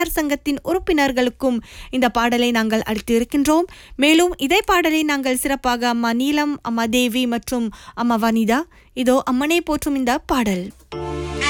சங்கத்தின் உறுப்பினர்களுக்கும் இந்த பாடலை நாங்கள் அளித்து இருக்கின்றோம். மேலும் இதே பாடலை நாங்கள் சிறப்பாக அம்மா நீலம், அம்மா தேவி மற்றும் அம்மா வனிதா, இதோ அம்மனை போற்றும் இந்த பாடல்.